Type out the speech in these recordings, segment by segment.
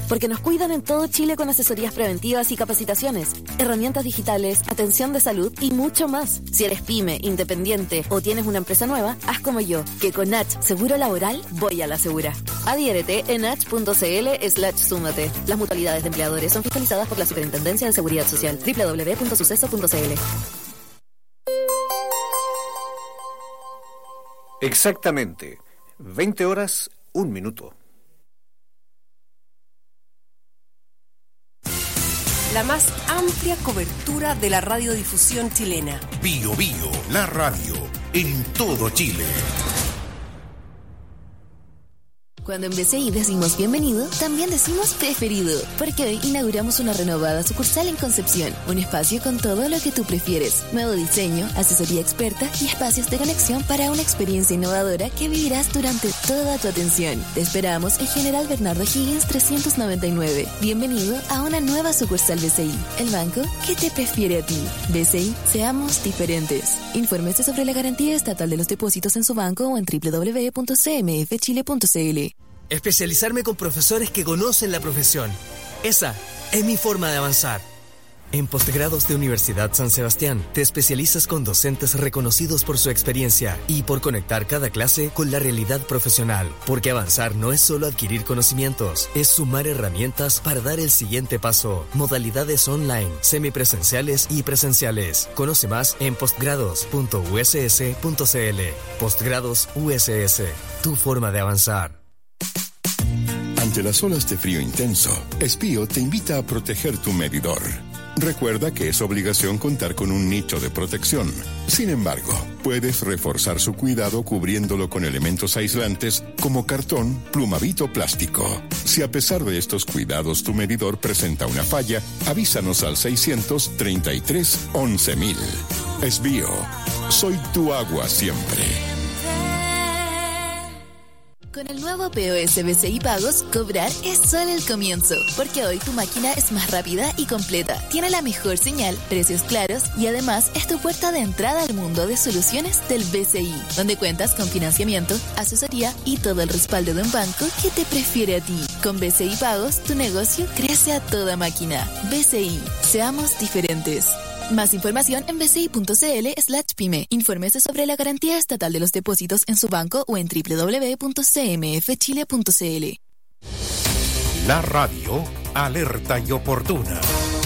porque nos cuidan en todo Chile con asesorías preventivas y capacitaciones, herramientas digitales, atención de salud y mucho más. Si eres pyme, independiente o tienes una empresa nueva, haz como yo, que con Nach Seguro Laboral voy a la segura. Adhiérete en nach.cl/súmate. Las mutualidades de empleadores son fiscalizadas por la Superintendencia de Seguridad Social. www.suceso.cl. Exactamente, 20 horas, 1 minuto. La más amplia cobertura de la radiodifusión chilena. Bio Bio, la radio, en todo Chile. Cuando en BCI decimos bienvenido, también decimos preferido, porque hoy inauguramos una renovada sucursal en Concepción, un espacio con todo lo que tú prefieres, nuevo diseño, asesoría experta y espacios de conexión para una experiencia innovadora que vivirás durante toda tu atención. Te esperamos en General Bernardo Higgins 399. Bienvenido a una nueva sucursal BCI, el banco que te prefiere a ti. BCI, seamos diferentes. Infórmese sobre la garantía estatal de los depósitos en su banco o en www.cmfchile.cl. Especializarme con profesores que conocen la profesión. Esa es mi forma de avanzar. En Postgrados de Universidad San Sebastián, te especializas con docentes reconocidos por su experiencia y por conectar cada clase con la realidad profesional. Porque avanzar no es solo adquirir conocimientos, es sumar herramientas para dar el siguiente paso. Modalidades online, semipresenciales y presenciales. Conoce más en postgrados.uss.cl. Postgrados USS, tu forma de avanzar. Ante las olas de frío intenso, Espío te invita a proteger tu medidor. Recuerda que es obligación contar con un nicho de protección. Sin embargo, puedes reforzar su cuidado cubriéndolo con elementos aislantes como cartón, plumavit o plástico. Si a pesar de estos cuidados tu medidor presenta una falla, avísanos al 633 11.000. Espío, soy tu agua siempre. Con el nuevo POS BCI Pagos, cobrar es solo el comienzo, porque hoy tu máquina es más rápida y completa, tiene la mejor señal, precios claros y además es tu puerta de entrada al mundo de soluciones del BCI, donde cuentas con financiamiento, asesoría y todo el respaldo de un banco que te prefiere a ti. Con BCI Pagos, tu negocio crece a toda máquina. BCI, seamos diferentes. Más información en bci.cl/pyme. Infórmese sobre la garantía estatal de los depósitos en su banco o en www.cmfchile.cl. La radio, alerta y oportuna.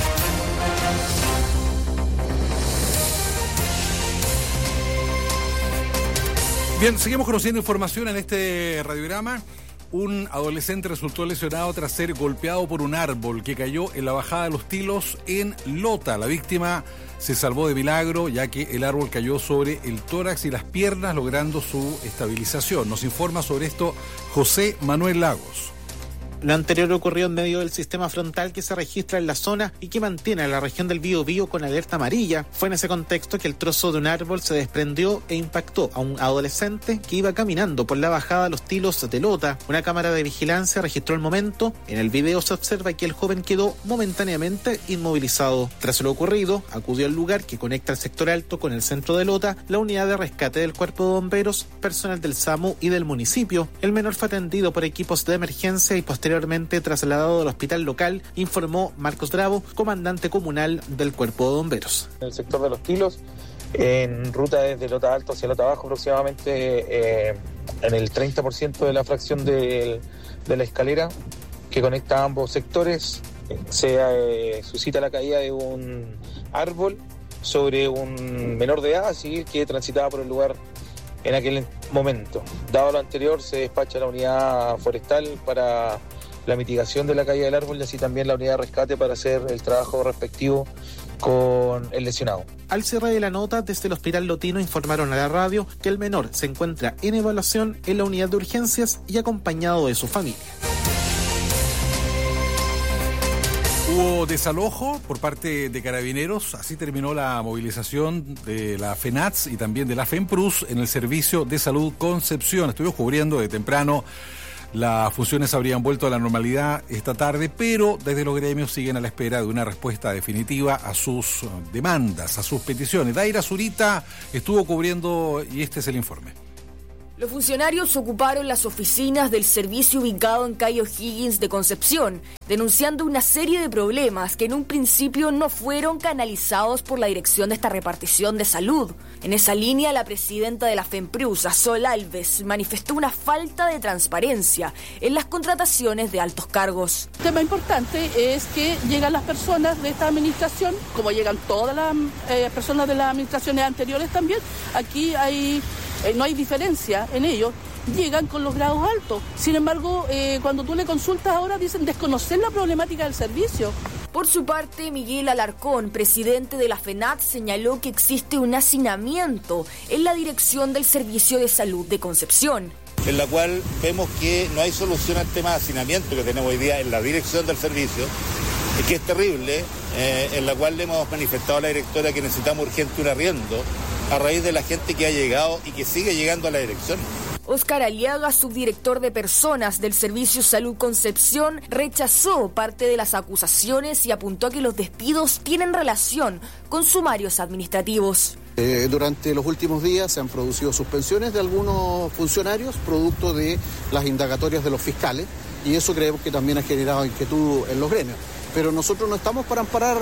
Bien, seguimos conociendo información en este radiograma. Un adolescente resultó lesionado tras ser golpeado por un árbol que cayó en la bajada de los Tilos en Lota. La víctima se salvó de milagro, ya que el árbol cayó sobre el tórax y las piernas, logrando su estabilización. Nos informa sobre esto José Manuel Lagos. Lo anterior ocurrió en medio del sistema frontal que se registra en la zona y que mantiene a la región del Biobío con alerta amarilla. Fue en ese contexto que el trozo de un árbol se desprendió e impactó a un adolescente que iba caminando por la bajada de los Tilos de Lota. Una cámara de vigilancia registró el momento. En el video se observa que el joven quedó momentáneamente inmovilizado. Tras lo ocurrido, acudió al lugar que conecta el sector alto con el centro de Lota la unidad de rescate del Cuerpo de Bomberos, personal del SAMU y del municipio. El menor fue atendido por equipos de emergencia y posteriormente trasladado al hospital local, informó Marcos Bravo, comandante comunal del Cuerpo de Bomberos. En el sector de los Tilos, en ruta desde Lota Alto hacia Lota Bajo, aproximadamente en el 30% de la fracción de la escalera que conecta a ambos sectores, se suscita la caída de un árbol sobre un menor de edad civil que transitaba por el lugar en aquel momento. Dado lo anterior, se despacha la unidad forestal para la mitigación de la caída del árbol y así también la unidad de rescate para hacer el trabajo respectivo con el lesionado. Al cierre de la nota, desde el Hospital Lotino informaron a la radio que el menor se encuentra en evaluación en la unidad de urgencias y acompañado de su familia. Hubo desalojo por parte de Carabineros, así terminó la movilización de la FENATS y también de la FEMPRUS en el Servicio de Salud Concepción. Estuvimos cubriendo de temprano, las funciones habrían vuelto a la normalidad esta tarde, pero desde los gremios siguen a la espera de una respuesta definitiva a sus demandas, a sus peticiones. Daira Zurita estuvo cubriendo y este es el informe. Los funcionarios ocuparon las oficinas del servicio ubicado en calle O'Higgins de Concepción, denunciando una serie de problemas que en un principio no fueron canalizados por la dirección de esta repartición de salud. En esa línea, la presidenta de la FEMPRIUS, Sol Alves, manifestó una falta de transparencia en las contrataciones de altos cargos. El tema importante es que llegan las personas de esta administración, como llegan todas las personas de las administraciones anteriores también, aquí no hay diferencia en ellos, llegan con los grados altos. Sin embargo, cuando tú le consultas ahora dicen desconocer la problemática del servicio. Por su parte, Miguel Alarcón, presidente de la FENAT, señaló que existe un hacinamiento en la dirección del Servicio de Salud de Concepción, en la cual vemos que no hay solución al tema de hacinamiento que tenemos hoy día en la dirección del servicio, y que es terrible, en la cual le hemos manifestado a la directora que necesitamos urgente un arriendo a raíz de la gente que ha llegado y que sigue llegando a la dirección. Óscar Aliaga, subdirector de personas del Servicio Salud Concepción, rechazó parte de las acusaciones y apuntó a que los despidos tienen relación con sumarios administrativos. Durante los últimos días se han producido suspensiones de algunos funcionarios producto de las indagatorias de los fiscales, y eso creemos que también ha generado inquietud en los gremios. Pero nosotros no estamos para amparar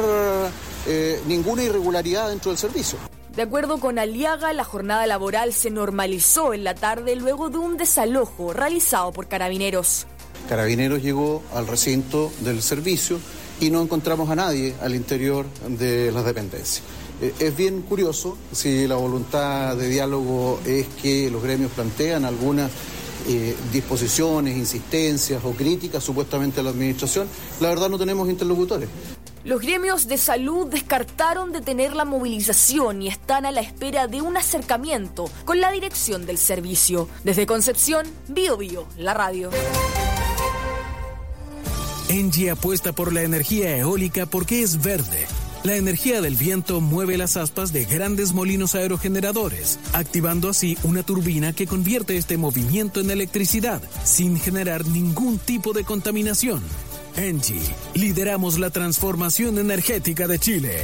ninguna irregularidad dentro del servicio. De acuerdo con Aliaga, la jornada laboral se normalizó en la tarde luego de un desalojo realizado por Carabineros. Carabineros llegó al recinto del servicio y no encontramos a nadie al interior de las dependencias. Es bien curioso si la voluntad de diálogo es que los gremios plantean algunas disposiciones, insistencias o críticas supuestamente a la administración. La verdad no tenemos interlocutores. Los gremios de salud descartaron detener la movilización y están a la espera de un acercamiento con la dirección del servicio. Desde Concepción, Bio Bio, la radio. ENGIE apuesta por la energía eólica porque es verde. La energía del viento mueve las aspas de grandes molinos aerogeneradores, activando así una turbina que convierte este movimiento en electricidad, sin generar ningún tipo de contaminación. ENGIE, lideramos la transformación energética de Chile.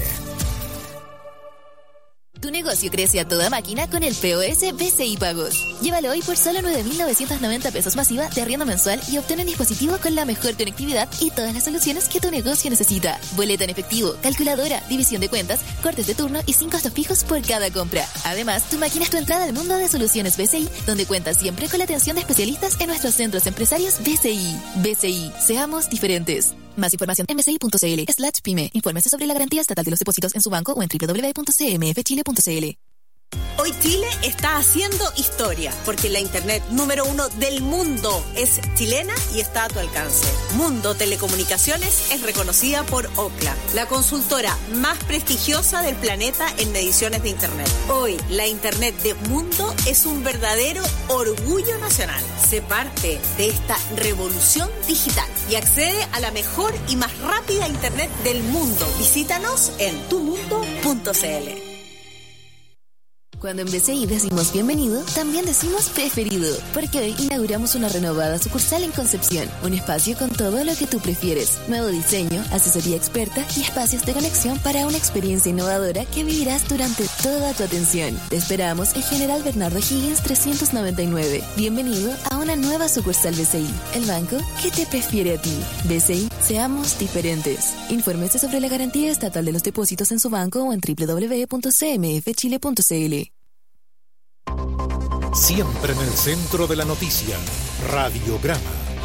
Tu negocio crece a toda máquina con el POS BCI Pagos. Llévalo hoy por solo 9.990 pesos masiva de arriendo mensual y obtén un dispositivo con la mejor conectividad y todas las soluciones que tu negocio necesita. Boleta en efectivo, calculadora, división de cuentas, cortes de turno y sin costos fijos por cada compra. Además, tu máquina es tu entrada al mundo de soluciones BCI, donde cuentas siempre con la atención de especialistas en nuestros centros empresarios BCI. BCI, seamos diferentes. Más información en bci.cl/pyme. Infórmese sobre la garantía estatal de los depósitos en su banco o en www.cmfchile.cl. Hoy Chile está haciendo historia, porque la internet número 1 del mundo es chilena y está a tu alcance. Mundo Telecomunicaciones es reconocida por Ookla, la consultora más prestigiosa del planeta en mediciones de internet. Hoy, la internet de Mundo es un verdadero orgullo nacional. Sé parte de esta revolución digital y accede a la mejor y más rápida internet del mundo. Visítanos en tumundo.cl. Cuando en BCI decimos bienvenido, también decimos preferido, porque hoy inauguramos una renovada sucursal en Concepción, un espacio con todo lo que tú prefieres, nuevo diseño, asesoría experta y espacios de conexión para una experiencia innovadora que vivirás durante toda tu atención. Te esperamos en General Bernardo Higgins 399. Bienvenido a una nueva sucursal BCI, el banco que te prefiere a ti. BCI, seamos diferentes. Infórmese sobre la garantía estatal de los depósitos en su banco o en www.cmfchile.cl. Siempre en el centro de la noticia, Radiograma.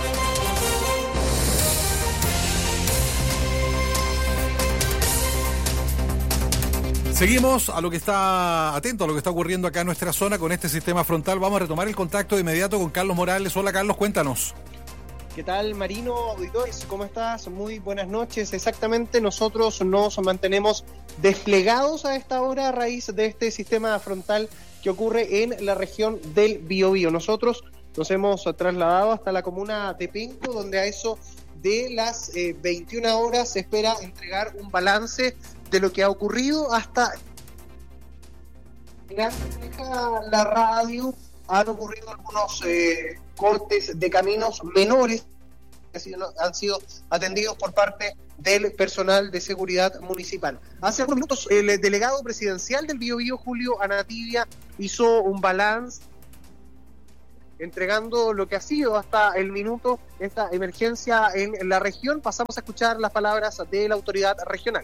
Seguimos a lo que está atento a lo que está ocurriendo acá en nuestra zona con este sistema frontal. Vamos a retomar el contacto de inmediato con Carlos Morales. Hola Carlos, cuéntanos. ¿Qué tal, Marino, auditores? ¿Cómo estás? Muy buenas noches. Exactamente, nosotros nos mantenemos desplegados a esta hora a raíz de este sistema frontal que ocurre en la región del Biobío. Nosotros nos hemos trasladado hasta la comuna de Penco, donde a eso de las 21 horas se espera entregar un balance de lo que ha ocurrido hasta la radio. Han ocurrido algunos cortes de caminos menores que han sido atendidos por parte del personal de seguridad municipal. Hace algunos minutos el delegado presidencial del Biobío, Julio Anativia, hizo un balance entregando lo que ha sido hasta el minuto esta emergencia en la región. Pasamos a escuchar las palabras de la autoridad regional.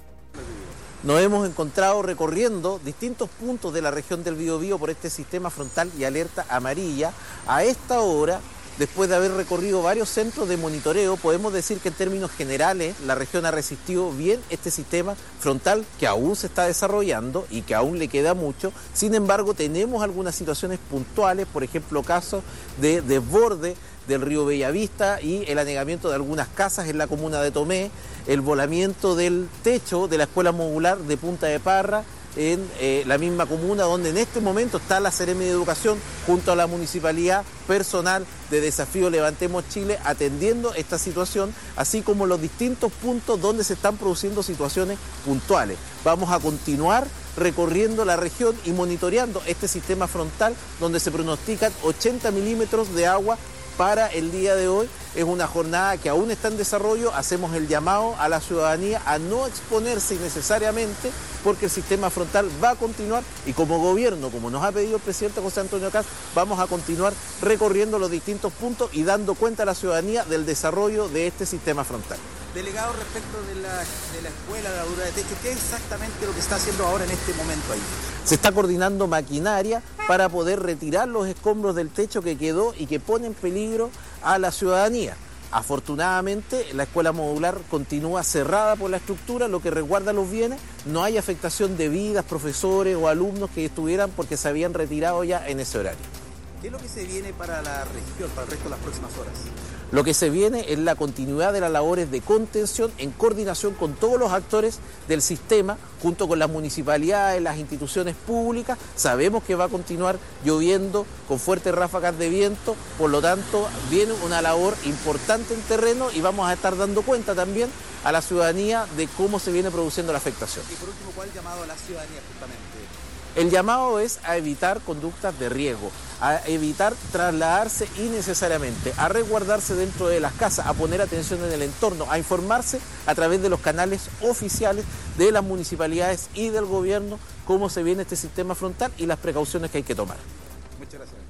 Nos hemos encontrado recorriendo distintos puntos de la región del Biobío por este sistema frontal y alerta amarilla. A esta hora, después de haber recorrido varios centros de monitoreo, podemos decir que en términos generales la región ha resistido bien este sistema frontal que aún se está desarrollando y que aún le queda mucho. Sin embargo, tenemos algunas situaciones puntuales, por ejemplo, casos de desborde del río Bellavista y el anegamiento de algunas casas en la comuna de Tomé, el volamiento del techo de la escuela modular de Punta de Parra, en la misma comuna donde en este momento está la Seremi de Educación junto a la Municipalidad, personal de Desafío Levantemos Chile atendiendo esta situación, así como los distintos puntos donde se están produciendo situaciones puntuales. Vamos a continuar recorriendo la región y monitoreando este sistema frontal donde se pronostican 80 milímetros de agua para el día de hoy. Es una jornada que aún está en desarrollo. Hacemos el llamado a la ciudadanía a no exponerse innecesariamente porque el sistema frontal va a continuar y como gobierno, como nos ha pedido el presidente José Antonio Kast, vamos a continuar recorriendo los distintos puntos y dando cuenta a la ciudadanía del desarrollo de este sistema frontal. Delegado, respecto de la escuela de la dura de techo, ¿qué es exactamente lo que está haciendo ahora en este momento ahí? Se está coordinando maquinaria para poder retirar los escombros del techo que quedó y que pone en peligro a la ciudadanía. Afortunadamente, la escuela modular continúa cerrada por la estructura, lo que resguarda los bienes. No hay afectación de vidas, profesores o alumnos que estuvieran porque se habían retirado ya en ese horario. ¿Qué es lo que se viene para la región, para el resto de las próximas horas? Lo que se viene es la continuidad de las labores de contención en coordinación con todos los actores del sistema, junto con las municipalidades, las instituciones públicas. Sabemos que va a continuar lloviendo con fuertes ráfagas de viento, por lo tanto viene una labor importante en terreno y vamos a estar dando cuenta también a la ciudadanía de cómo se viene produciendo la afectación. Y por último, ¿cuál llamado a la ciudadanía justamente? El llamado es a evitar conductas de riesgo, a evitar trasladarse innecesariamente, a resguardarse dentro de las casas, a poner atención en el entorno, a informarse a través de los canales oficiales de las municipalidades y del gobierno cómo se viene este sistema frontal y las precauciones que hay que tomar. Muchas gracias.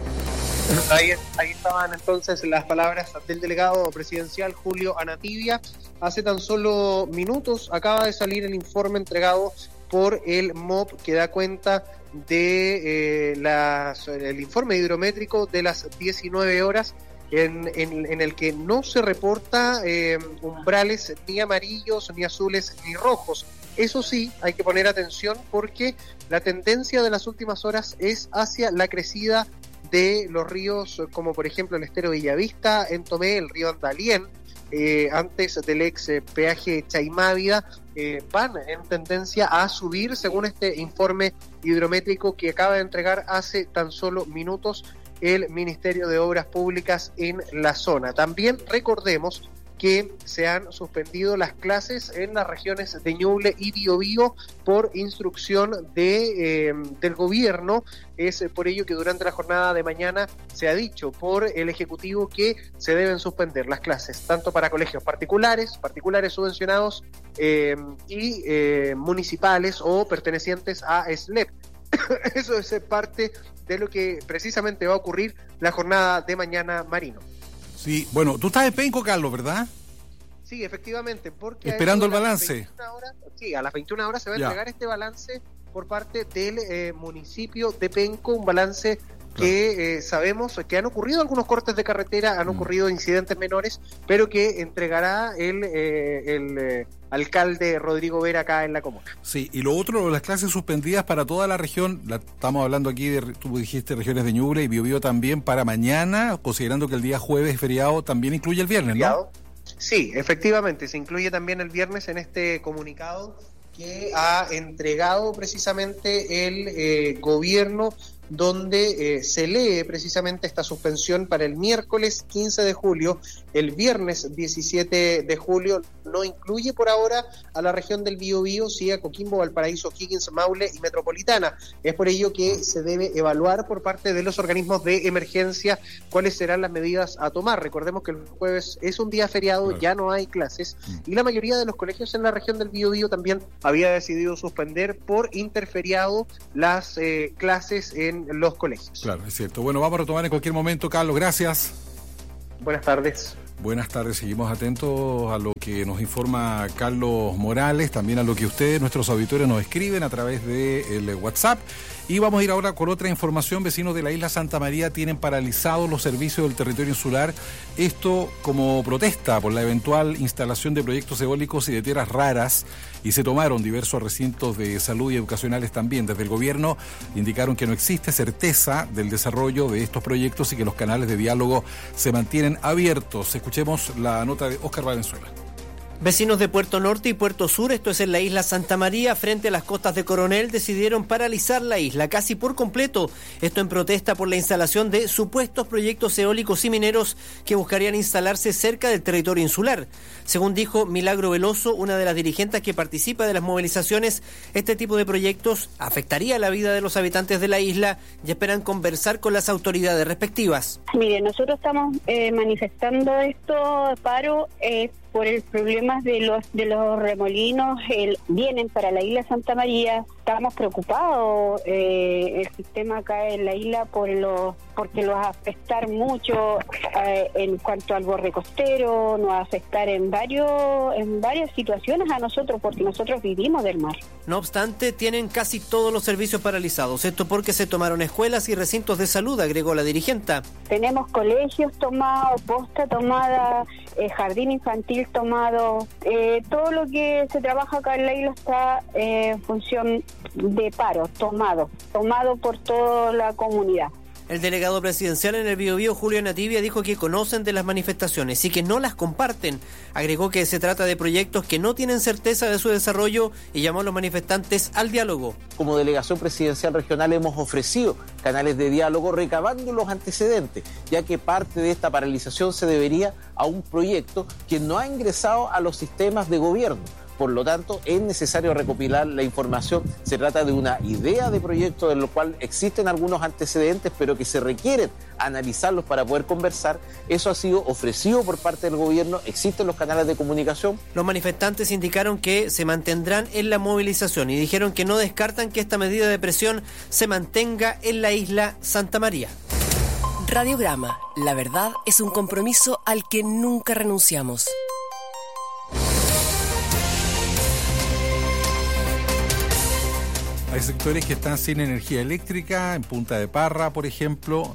Ahí estaban entonces las palabras del delegado presidencial Julio Anatibia. Hace tan solo minutos acaba de salir el informe entregado por el MOP que da cuenta de el informe hidrométrico de las 19 horas en el que no se reporta umbrales ni amarillos, ni azules, ni rojos. Eso sí, hay que poner atención porque la tendencia de las últimas horas es hacia la crecida de los ríos como por ejemplo el estero Bellavista, en Tomé, el río Andalién, antes del ex peaje Chaimávida, van en tendencia a subir según este informe hidrométrico que acaba de entregar hace tan solo minutos el Ministerio de Obras Públicas en la zona. También recordemos que se han suspendido las clases en las regiones de Ñuble y Biobío por instrucción del gobierno. Es por ello que durante la jornada de mañana se ha dicho por el Ejecutivo que se deben suspender las clases, tanto para colegios particulares subvencionados y municipales o pertenecientes a SLEP. Eso es parte de lo que precisamente va a ocurrir la jornada de mañana, Marino. Sí, bueno, tú estás en Penco, Carlos, ¿verdad? Sí, efectivamente, porque... ¿Esperando el balance? A las 21 horas se va a entregar este balance por parte del municipio de Penco, un balance que sabemos que han ocurrido algunos cortes de carretera, han ocurrido incidentes menores, pero que entregará el alcalde Rodrigo Vera acá en la comuna. Sí, y lo otro, las clases suspendidas para toda la región, estamos hablando aquí de, tú dijiste, regiones de Ñuble y Biobío también para mañana, considerando que el día jueves es feriado, también incluye el viernes, ¿no? Sí, efectivamente, se incluye también el viernes en este comunicado que ha entregado precisamente el gobierno, donde se lee precisamente esta suspensión para el miércoles 15 de julio, el viernes 17 de julio, no incluye por ahora a la región del Biobío, sí a Coquimbo, Valparaíso, Higgins, Maule y Metropolitana. Es por ello que se debe evaluar por parte de los organismos de emergencia cuáles serán las medidas a tomar. Recordemos que el jueves es un día feriado, ya no hay clases, y la mayoría de los colegios en la región del Biobío también había decidido suspender por interferiado las clases en en los colegios. Claro, es cierto. Bueno, vamos a retomar en cualquier momento, Carlos. Gracias. Buenas tardes. Buenas tardes, seguimos atentos a lo que nos informa Carlos Morales, también a lo que ustedes, nuestros auditores, nos escriben a través del WhatsApp. Y vamos a ir ahora con otra información. Vecinos de la isla Santa María tienen paralizados los servicios del territorio insular. Esto como protesta por la eventual instalación de proyectos eólicos y de tierras raras. Y se tomaron diversos recintos de salud y educacionales también. Desde el gobierno indicaron que no existe certeza del desarrollo de estos proyectos y que los canales de diálogo se mantienen abiertos. Escuchemos la nota de Óscar Valenzuela. Vecinos de Puerto Norte y Puerto Sur, esto es en la isla Santa María, frente a las costas de Coronel, decidieron paralizar la isla casi por completo. Esto en protesta por la instalación de supuestos proyectos eólicos y mineros que buscarían instalarse cerca del territorio insular. Según dijo Milagro Veloso, una de las dirigentes que participa de las movilizaciones, este tipo de proyectos afectaría la vida de los habitantes de la isla y esperan conversar con las autoridades respectivas. Mire, nosotros estamos manifestando esto paro por el problema de los remolinos, vienen para la isla Santa María. Estamos preocupados, el sistema acá en la isla porque nos va a afectar mucho en cuanto al borde costero, nos va a afectar en varias situaciones a nosotros, porque nosotros vivimos del mar. No obstante, tienen casi todos los servicios paralizados, esto porque se tomaron escuelas y recintos de salud, agregó la dirigenta. Tenemos colegios tomados, posta tomada, jardín infantil tomado, todo lo que se trabaja acá en la isla está en función de paro, tomado por toda la comunidad. El delegado presidencial en el Biobío, Julio Nativia, dijo que conocen de las manifestaciones y que no las comparten. Agregó que se trata de proyectos que no tienen certeza de su desarrollo y llamó a los manifestantes al diálogo. Como delegación presidencial regional hemos ofrecido canales de diálogo recabando los antecedentes, ya que parte de esta paralización se debería a un proyecto que no ha ingresado a los sistemas de gobierno. Por lo tanto, es necesario recopilar la información. Se trata de una idea de proyecto en lo cual existen algunos antecedentes, pero que se requieren analizarlos para poder conversar. Eso ha sido ofrecido por parte del gobierno, existen los canales de comunicación. Los manifestantes indicaron que se mantendrán en la movilización y dijeron que no descartan que esta medida de presión se mantenga en la isla Santa María. Radiograma, la verdad es un compromiso al que nunca renunciamos. Hay sectores que están sin energía eléctrica, en Punta de Parra, por ejemplo,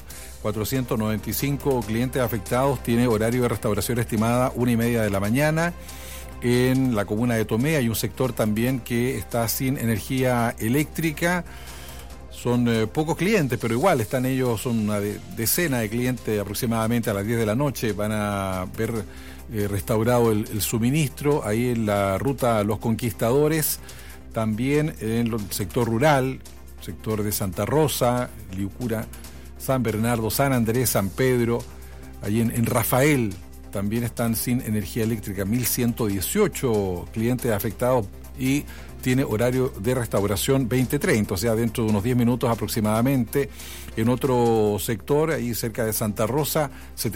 495 clientes afectados, tiene horario de restauración estimada 1:30 de la mañana. En la comuna de Tomé hay un sector también que está sin energía eléctrica. Son pocos clientes, pero igual están ellos, son una decena de clientes aproximadamente a las 10 de la noche. Van a ver restaurado el suministro ahí en la ruta Los Conquistadores. También en el sector rural, sector de Santa Rosa, Liucura, San Bernardo, San Andrés, San Pedro, ahí en Rafael también están sin energía eléctrica, 1.118 clientes afectados y tiene horario de restauración 20:30, o sea, dentro de unos 10 minutos aproximadamente. En otro sector, ahí cerca de Santa Rosa,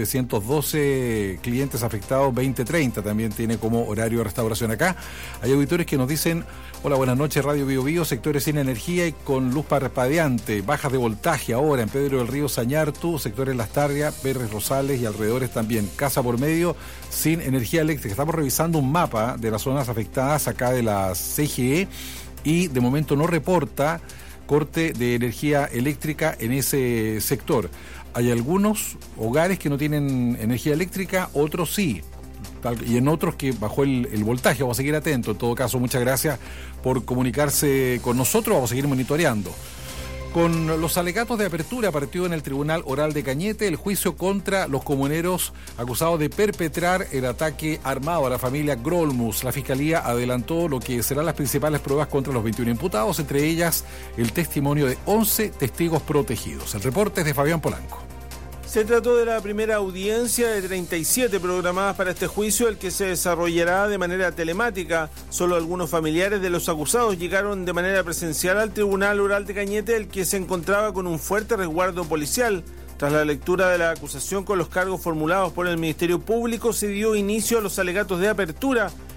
712 clientes afectados, 20:30 también tiene como horario de restauración. Acá hay auditores que nos dicen: hola, buenas noches, Radio Biobío, sectores sin energía y con luz parpadeante, bajas de voltaje ahora en Pedro del Río Sañartu, sectores Las Tarrias, Perres Rosales y alrededores también, casa por medio, sin energía eléctrica. Estamos revisando un mapa de las zonas afectadas acá de la CGE y de momento no reporta corte de energía eléctrica en ese sector. Hay algunos hogares que no tienen energía eléctrica, otros sí, y en otros que bajó el voltaje. Vamos a seguir atentos. En todo caso, muchas gracias por comunicarse con nosotros. Vamos a seguir monitoreando. Con los alegatos de apertura partió en el Tribunal Oral de Cañete el juicio contra los comuneros acusados de perpetrar el ataque armado a la familia Grolmus. La Fiscalía adelantó lo que serán las principales pruebas contra los 21 imputados, entre ellas el testimonio de 11 testigos protegidos. El reporte es de Fabián Polanco. Se trató de la primera audiencia de 37 programadas para este juicio, el que se desarrollará de manera telemática. Solo algunos familiares de los acusados llegaron de manera presencial al Tribunal Oral de Cañete, el que se encontraba con un fuerte resguardo policial. Tras la lectura de la acusación con los cargos formulados por el Ministerio Público, se dio inicio a los alegatos de apertura.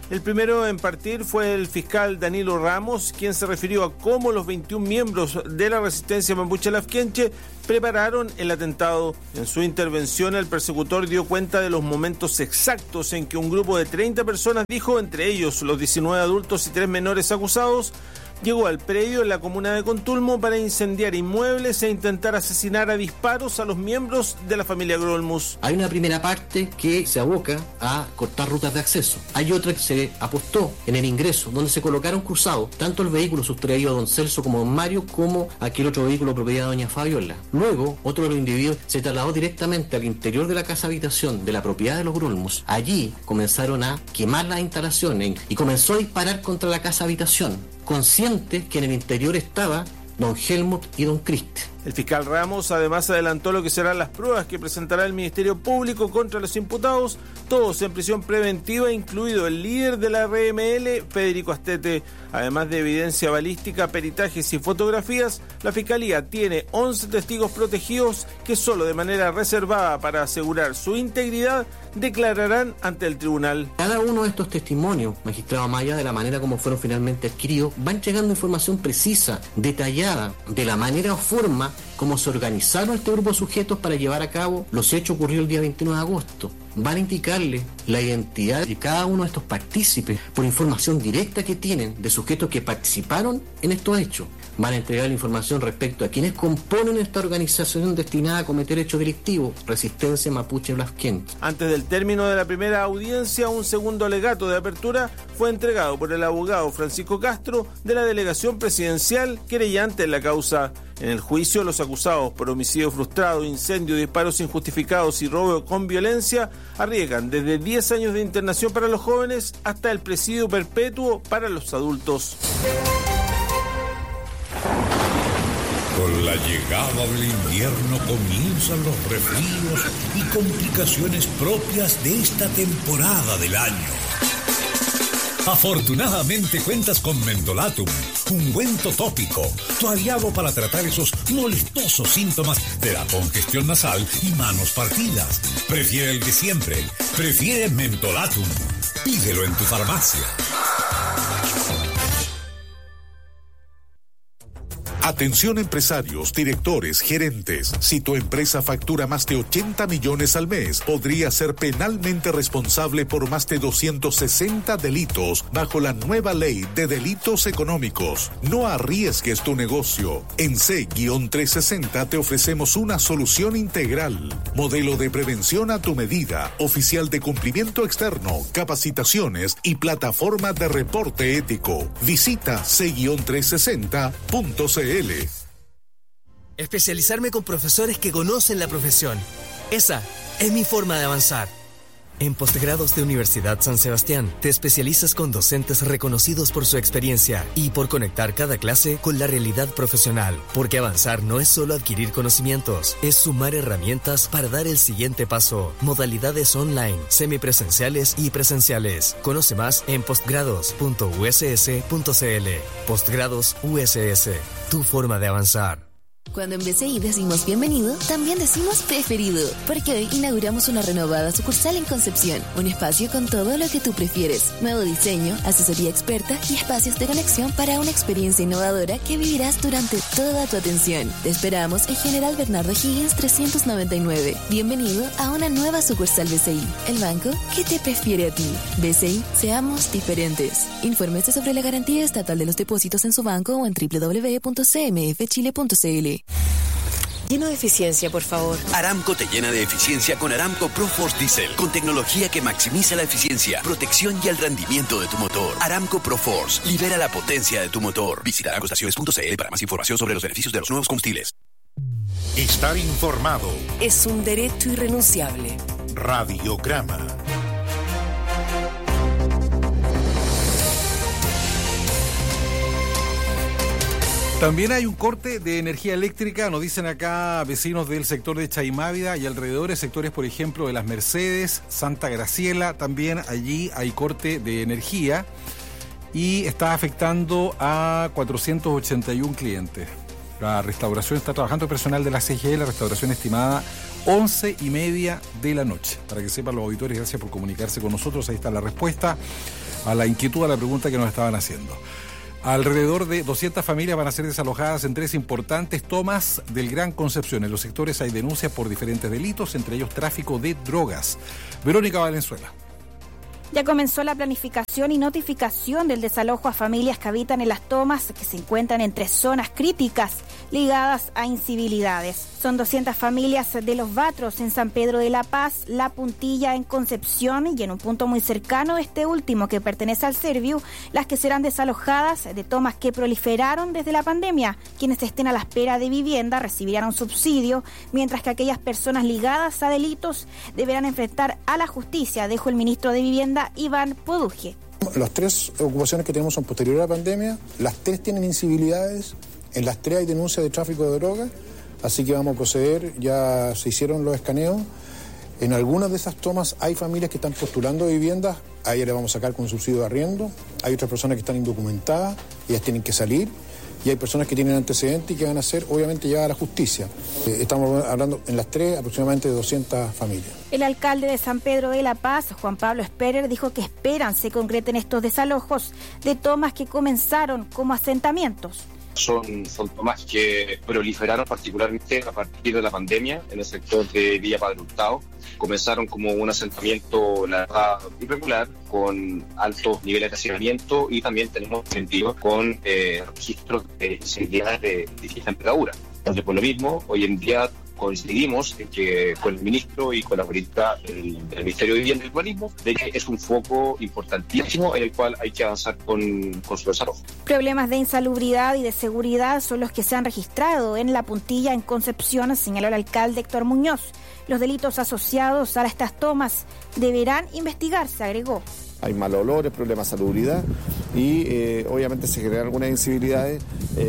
El primero en partir fue el fiscal Danilo Ramos, quien se refirió a cómo los 21 miembros de la resistencia mapuche Lafkenche prepararon el atentado. En su intervención, el persecutor dio cuenta de los momentos exactos en que un grupo de 30 personas, dijo, entre ellos los 19 adultos y 3 menores acusados, llegó al predio en la comuna de Contulmo para incendiar inmuebles e intentar asesinar a disparos a los miembros de la familia Grolmus. Hay una primera parte que se aboca a cortar rutas de acceso. Hay otra que se apostó en el ingreso, donde se colocaron cruzados tanto el vehículo sustraído a don Celso como a don Mario, como aquel otro vehículo propiedad de doña Fabiola. Luego, otro de los individuos se trasladó directamente al interior de la casa habitación de la propiedad de los Grolmus. Allí comenzaron a quemar las instalaciones y comenzó a disparar contra la casa habitación, consciente que en el interior estaba don Helmut y don Cristi. El fiscal Ramos además adelantó lo que serán las pruebas que presentará el Ministerio Público contra los imputados, todos en prisión preventiva, incluido el líder de la RML, Federico Astete. Además de evidencia balística, peritajes y fotografías, la Fiscalía tiene 11 testigos protegidos que solo de manera reservada para asegurar su integridad declararán ante el tribunal. Cada uno de estos testimonios, magistrado, más allá de la manera como fueron finalmente adquiridos, van entregando información precisa, detallada, de la manera o forma como se organizaron este grupo de sujetos para llevar a cabo los hechos ocurridos el día 21 de agosto. Van a indicarle la identidad de cada uno de estos partícipes por información directa que tienen de sujetos que participaron en estos hechos. Van a entregar la información respecto a quienes componen esta organización destinada a cometer hechos delictivos, Resistencia Mapuche Lafkenche. Antes del término de la primera audiencia, un segundo alegato de apertura fue entregado por el abogado Francisco Castro de la delegación presidencial querellante en la causa. En el juicio, los acusados por homicidio frustrado, incendio, disparos injustificados y robo con violencia arriesgan desde 10 años de internación para los jóvenes hasta el presidio perpetuo para los adultos. Con la llegada del invierno comienzan los resfríos y complicaciones propias de esta temporada del año. Afortunadamente cuentas con Mentolatum, ungüento tópico, tu aliado para tratar esos molestosos síntomas de la congestión nasal y manos partidas. Prefiere el de siempre, prefiere Mentolatum. Pídelo en tu farmacia. Atención empresarios, directores, gerentes. Si tu empresa factura más de 80 millones al mes, podría ser penalmente responsable por más de 260 delitos bajo la nueva ley de delitos económicos. No arriesgues tu negocio. En C-360 te ofrecemos una solución integral. Modelo de prevención a tu medida, oficial de cumplimiento externo, capacitaciones y plataforma de reporte ético. Visita C-360.cl. Especializarme con profesores que conocen la profesión. Esa es mi forma de avanzar. En Postgrados de Universidad San Sebastián, te especializas con docentes reconocidos por su experiencia y por conectar cada clase con la realidad profesional. Porque avanzar no es solo adquirir conocimientos, es sumar herramientas para dar el siguiente paso. Modalidades online, semipresenciales y presenciales. Conoce más en postgrados.uss.cl. Postgrados USS, tu forma de avanzar. Cuando en BCI decimos bienvenido, también decimos preferido, porque hoy inauguramos una renovada sucursal en Concepción, un espacio con todo lo que tú prefieres, nuevo diseño, asesoría experta y espacios de conexión para una experiencia innovadora que vivirás durante toda tu atención. Te esperamos en General Bernardo Higgins 399. Bienvenido a una nueva sucursal BCI, el banco que te prefiere a ti. BCI, seamos diferentes. Infórmese sobre la garantía estatal de los depósitos en su banco o en www.cmfchile.cl. Lleno de eficiencia, por favor. Aramco te llena de eficiencia con Aramco ProForce Diesel, con tecnología que maximiza la eficiencia, protección y el rendimiento de tu motor. Aramco ProForce, libera la potencia de tu motor. Visita aramcoestaciones.cl para más información sobre los beneficios de los nuevos combustibles. Estar informado es un derecho irrenunciable. Radiograma. También hay un corte de energía eléctrica, nos dicen acá vecinos del sector de Chaimávida y alrededores, sectores por ejemplo de Las Mercedes, Santa Graciela, también allí hay corte de energía y está afectando a 481 clientes. La restauración está trabajando personal de la CGE, la restauración estimada 11:30 de la noche. Para que sepan los auditores, gracias por comunicarse con nosotros, ahí está la respuesta. a la inquietud, a la pregunta que nos estaban haciendo. Alrededor de 200 familias van a ser desalojadas en 3 importantes tomas del Gran Concepción. En los sectores hay denuncias por diferentes delitos, entre ellos tráfico de drogas. Verónica Valenzuela. Ya comenzó la planificación y notificación del desalojo a familias que habitan en las tomas que se encuentran en 3 zonas críticas ligadas a incivilidades. Son 200 familias de Los Batros en San Pedro de la Paz, La Puntilla en Concepción y en un punto muy cercano, este último que pertenece al Serviu, las que serán desalojadas de tomas que proliferaron desde la pandemia. Quienes estén a la espera de vivienda recibirán un subsidio, mientras que aquellas personas ligadas a delitos deberán enfrentar a la justicia, dijo el ministro de Vivienda, Iván Poduje. Las 3 ocupaciones que tenemos son posteriores a la pandemia, las 3 tienen incivilidades, en las 3 hay denuncias de tráfico de drogas, así que vamos a proceder, ya se hicieron los escaneos. En algunas de esas tomas hay familias que están postulando viviendas, a ellas le vamos a sacar con subsidio de arriendo, hay otras personas que están indocumentadas, ellas tienen que salir, y hay personas que tienen antecedentes y que van a ser obviamente llevadas a la justicia. Estamos hablando en las 3 aproximadamente de 200 familias. El alcalde de San Pedro de la Paz, Juan Pablo Esperer, dijo que esperan se concreten estos desalojos de tomas que comenzaron como asentamientos. Son tomas que proliferaron particularmente a partir de la pandemia en el sector de Villa Padre Hurtado. Comenzaron como un asentamiento, la verdad, irregular, con altos niveles de hacinamiento, y también tenemos sentido con registros de incivilidades de distinta envergadura. Entonces, por lo mismo, hoy en día coincidimos en que con el ministro y con la política del Ministerio de Vivienda y Urbanismo, de que es un foco importantísimo en el cual hay que avanzar con su desarrollo. Problemas de insalubridad y de seguridad son los que se han registrado en La Puntilla, en Concepción, señaló el alcalde Héctor Muñoz. Los delitos asociados a estas tomas deberán investigarse, agregó. Hay malos olores, problemas de salubridad y obviamente se generan algunas incivilidades.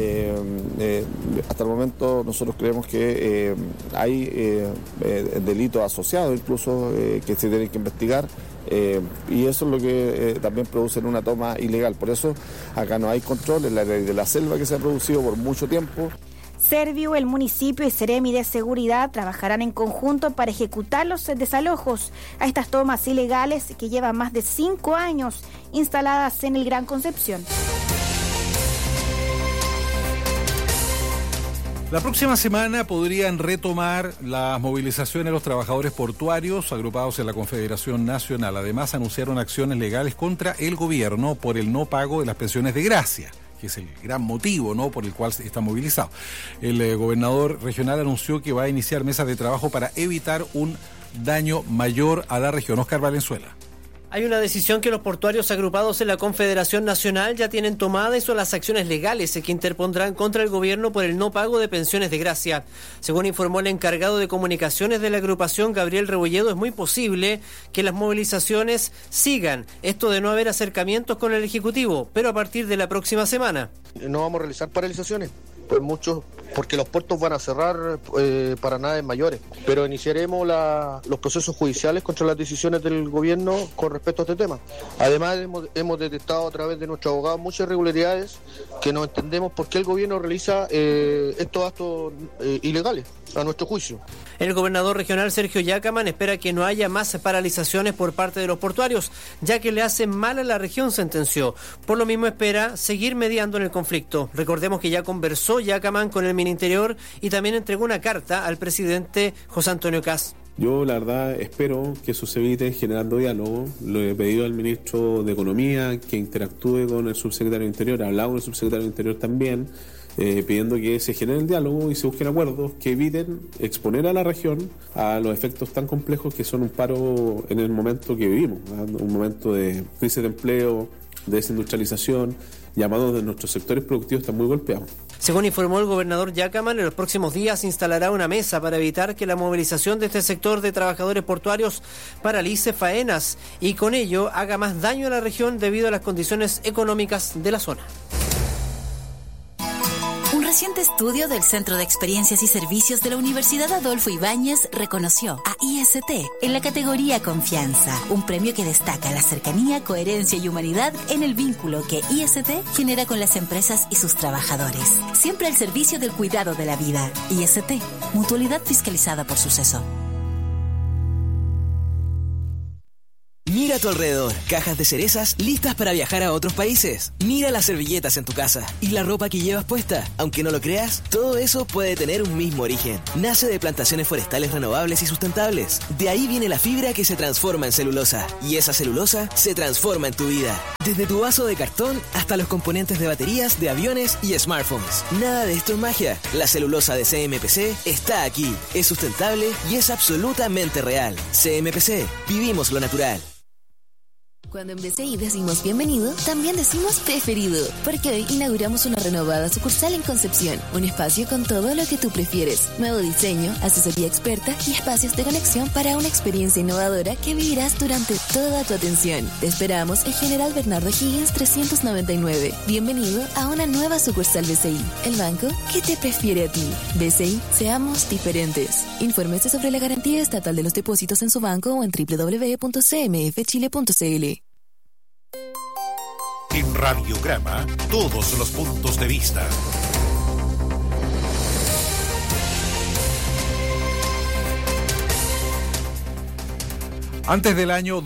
Hasta el momento nosotros creemos que hay delitos asociados incluso que se tienen que investigar, y eso es lo que también produce una toma ilegal. Por eso acá no hay control, en la ley de la selva que se ha producido por mucho tiempo. Serviu, el municipio y Seremi de Seguridad trabajarán en conjunto para ejecutar los desalojos a estas tomas ilegales que llevan más de 5 años instaladas en el Gran Concepción. La próxima semana podrían retomar las movilizaciones de los trabajadores portuarios agrupados en la Confederación Nacional. Además, anunciaron acciones legales contra el gobierno por el no pago de las pensiones de gracia, que es el gran motivo, ¿no?, por el cual está movilizado. El gobernador regional anunció que va a iniciar mesas de trabajo para evitar un daño mayor a la región. Oscar Valenzuela. Hay una decisión que los portuarios agrupados en la Confederación Nacional ya tienen tomada, y son las acciones legales que interpondrán contra el gobierno por el no pago de pensiones de gracia. Según informó el encargado de comunicaciones de la agrupación, Gabriel Rebolledo, es muy posible que las movilizaciones sigan, esto de no haber acercamientos con el Ejecutivo, pero a partir de la próxima semana. No vamos a realizar paralizaciones, pues muchos, porque los puertos van a cerrar para naves mayores, pero iniciaremos los procesos judiciales contra las decisiones del gobierno con respecto a este tema. Además, hemos detectado a través de nuestro abogado muchas irregularidades que no entendemos por qué el gobierno realiza estos actos ilegales, a nuestro juicio. El gobernador regional Sergio Yacaman espera que no haya más paralizaciones por parte de los portuarios, ya que le hacen mal a la región, sentenció. Por lo mismo espera seguir mediando en el conflicto. Recordemos que ya conversó Yacaman con el Ministerio y también entregó una carta al presidente José Antonio Kast. Yo la verdad espero que eso se evite generando diálogo. Lo he pedido al ministro de Economía que interactúe con el subsecretario de Interior, he hablado con el subsecretario de Interior también, pidiendo que se genere el diálogo y se busquen acuerdos que eviten exponer a la región a los efectos tan complejos que son un paro en el momento que vivimos, ¿no? Un momento de crisis de empleo, de desindustrialización, llamados de nuestros sectores productivos están muy golpeados. Según informó el gobernador Yacaman, en los próximos días se instalará una mesa para evitar que la movilización de este sector de trabajadores portuarios paralice faenas y con ello haga más daño a la región debido a las condiciones económicas de la zona. Un reciente estudio del Centro de Experiencias y Servicios de la Universidad Adolfo Ibáñez reconoció a IST en la categoría Confianza, un premio que destaca la cercanía, coherencia y humanidad en el vínculo que IST genera con las empresas y sus trabajadores. Siempre al servicio del cuidado de la vida. IST, mutualidad fiscalizada por Suceso. Mira a tu alrededor, cajas de cerezas listas para viajar a otros países. Mira las servilletas en tu casa y la ropa que llevas puesta. Aunque no lo creas, todo eso puede tener un mismo origen. Nace de plantaciones forestales renovables y sustentables. De ahí viene la fibra que se transforma en celulosa. Y esa celulosa se transforma en tu vida. Desde tu vaso de cartón hasta los componentes de baterías, de aviones y smartphones. Nada de esto es magia. La celulosa de CMPC está aquí. Es sustentable y es absolutamente real. CMPC. Vivimos lo natural. Cuando en BCI decimos bienvenido, también decimos preferido, porque hoy inauguramos una renovada sucursal en Concepción, un espacio con todo lo que tú prefieres, nuevo diseño, asesoría experta y espacios de conexión para una experiencia innovadora que vivirás durante toda tu atención. Te esperamos en General Bernardo Higgins 399. Bienvenido a una nueva sucursal BCI, el banco que te prefiere a ti. BCI, seamos diferentes. Infórmese sobre la garantía estatal de los depósitos en su banco o en www.cmfchile.cl. En Radiograma, todos los puntos de vista. Antes del año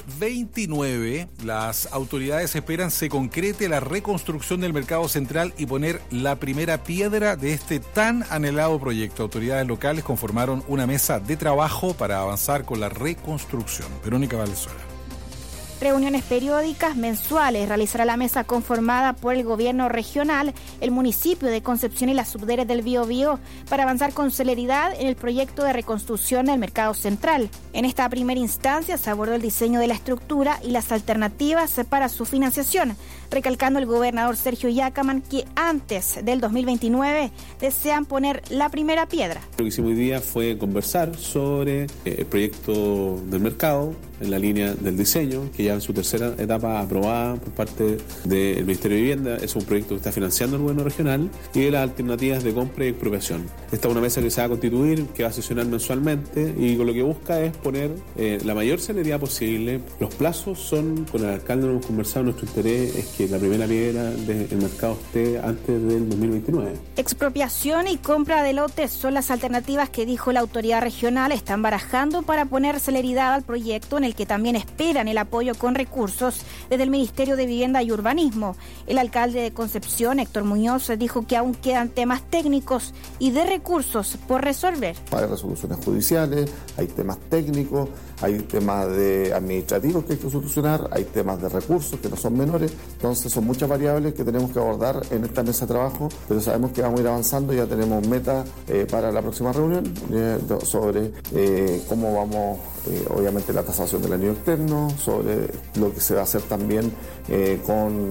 2029, las autoridades esperan se concrete la reconstrucción del mercado central y poner la primera piedra de este tan anhelado proyecto. Autoridades locales conformaron una mesa de trabajo para avanzar con la reconstrucción. Verónica Valenzuela. Reuniones periódicas mensuales realizará la mesa conformada por el gobierno regional, el municipio de Concepción y las subderes del Biobío para avanzar con celeridad en el proyecto de reconstrucción del mercado central. En esta primera instancia se abordó el diseño de la estructura y las alternativas para su financiación, recalcando el gobernador Sergio Yacaman que antes del 2029 desean poner la primera piedra. Lo que hicimos hoy día fue conversar sobre el proyecto del mercado en la línea del diseño, que ya en su tercera etapa aprobada por parte del Ministerio de Vivienda. Es un proyecto que está financiando el gobierno regional, y de las alternativas de compra y expropiación. Esta es una mesa que se va a constituir, que va a sesionar mensualmente, y con lo que busca es poner la mayor celeridad posible. Los plazos son, con el alcalde lo hemos conversado, nuestro interés es que la primera piedra del mercado esté antes del 2029. Expropiación y compra de lotes son las alternativas que, dijo la autoridad regional, están barajando para poner celeridad al proyecto, en el que también esperan el apoyo con recursos desde el Ministerio de Vivienda y Urbanismo. El alcalde de Concepción, Héctor Muñoz, dijo que aún quedan temas técnicos y de recursos por resolver. Hay resoluciones judiciales, hay temas técnicos, hay temas administrativos que hay que solucionar, hay temas de recursos que no son menores. Entonces son muchas variables que tenemos que abordar en esta mesa de trabajo, pero sabemos que vamos a ir avanzando. Ya tenemos meta para la próxima reunión sobre cómo vamos, obviamente, la tasación del anillo externo, sobre lo que se va a hacer también con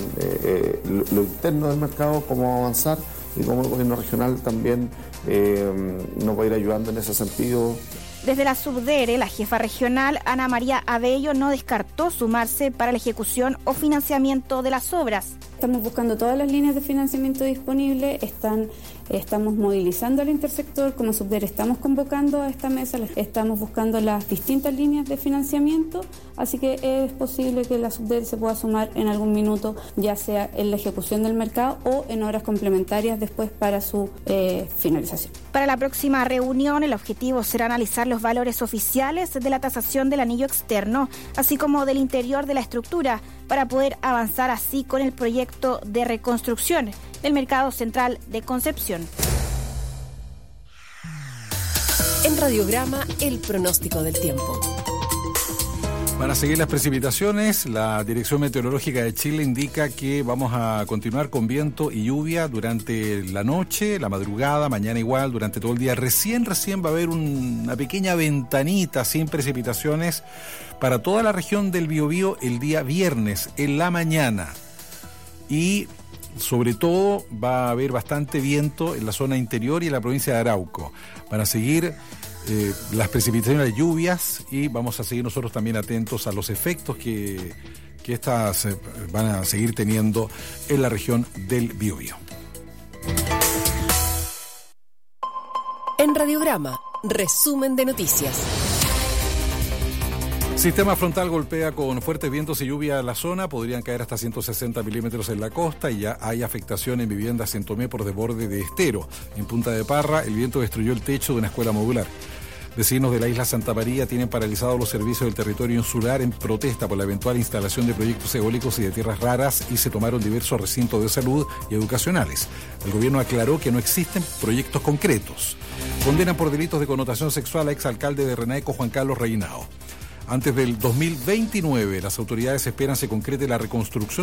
lo interno del mercado, cómo avanzar, y cómo el gobierno regional también nos va a ir ayudando en ese sentido. Desde la Subdere, la jefa regional, Ana María Abello, no descartó sumarse para la ejecución o financiamiento de las obras. Estamos buscando todas las líneas de financiamiento disponibles, estamos movilizando al intersector, como Subdere estamos convocando a esta mesa, estamos buscando las distintas líneas de financiamiento, así que es posible que la Subdere se pueda sumar en algún minuto, ya sea en la ejecución del mercado o en obras complementarias después para su finalización. Para la próxima reunión, el objetivo será analizar los valores oficiales de la tasación del anillo externo, así como del interior de la estructura, para poder avanzar así con el proyecto de reconstrucción del mercado central de Concepción. En Radiograma, el pronóstico del tiempo. Van a seguir las precipitaciones. La Dirección Meteorológica de Chile indica que vamos a continuar con viento y lluvia durante la noche, la madrugada, mañana igual, durante todo el día. Recién va a haber una pequeña ventanita sin precipitaciones para toda la región del Biobío el día viernes, en la mañana. Y sobre todo va a haber bastante viento en la zona interior y en la provincia de Arauco. Van a seguir las precipitaciones de lluvias, y vamos a seguir nosotros también atentos a los efectos que estas van a seguir teniendo en la región del Biobío. En Radiograma, resumen de noticias. Sistema frontal golpea con fuertes vientos y lluvia la zona. Podrían caer hasta 160 milímetros en la costa, y ya hay afectación en viviendas en Tomé por desborde de estero. En Punta de Parra, el viento destruyó el techo de una escuela modular. Vecinos de la isla Santa María tienen paralizados los servicios del territorio insular en protesta por la eventual instalación de proyectos eólicos y de tierras raras, y se tomaron diversos recintos de salud y educacionales. El gobierno aclaró que no existen proyectos concretos. Condenan por delitos de connotación sexual a exalcalde de Renaico, Juan Carlos Reinao. Antes del 2029, las autoridades esperan se concrete la reconstrucción